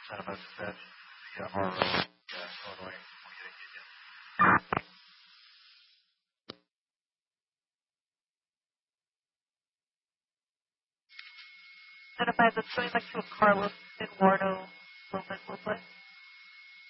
Santa Fe, yeah, RO, yeah, Illinois. Santa Fe, that's going back to a Carlos Eduardo Lopez.